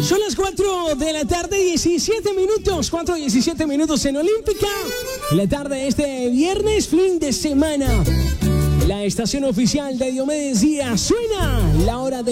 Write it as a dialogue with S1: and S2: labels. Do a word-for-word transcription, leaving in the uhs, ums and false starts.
S1: Son las cuatro de la tarde, diecisiete minutos, cuatro diecisiete minutos en Olímpica. En la tarde de este viernes, fin de semana. La estación oficial de Diomedes Díaz suena la hora de